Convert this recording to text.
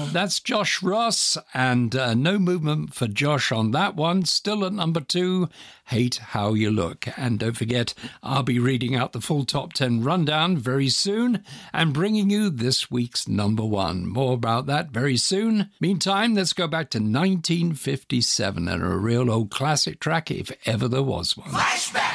That's Josh Ross, and no movement for Josh on that one. Still at number 2, Hate How You Look. And don't forget, I'll be reading out the full top 10 rundown very soon and bringing you this week's number 1. More about that very soon. Meantime, let's go back to 1957 and a real old classic track if ever there was one. Flashback!